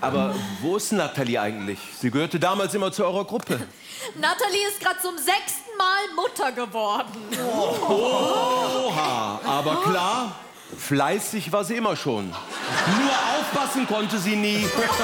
Aber wo ist Natalie eigentlich? Sie gehörte damals immer zu eurer Gruppe. Natalie ist gerade zum 6. Mal Mutter geworden. Oha, aber klar, fleißig war sie immer schon. Nur aufpassen konnte sie nie.